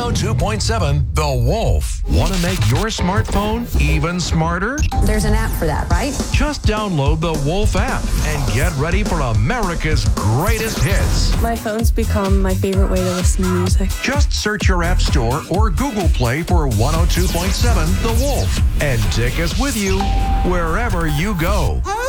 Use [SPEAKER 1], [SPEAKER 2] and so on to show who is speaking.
[SPEAKER 1] 102.7 The Wolf. Want to make your smartphone even smarter?
[SPEAKER 2] There's an app for that, right?
[SPEAKER 1] Just download the Wolf app and get ready for America's greatest hits.
[SPEAKER 3] My phone's become my favorite way to listen to music.
[SPEAKER 1] Just search your App Store or Google Play for 102.7 The Wolf and take us with you wherever you go.